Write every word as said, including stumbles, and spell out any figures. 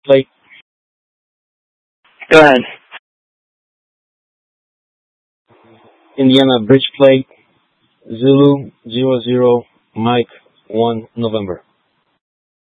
plate. Go ahead. Indiana bridge plate. Zulu zero zero Mike one November.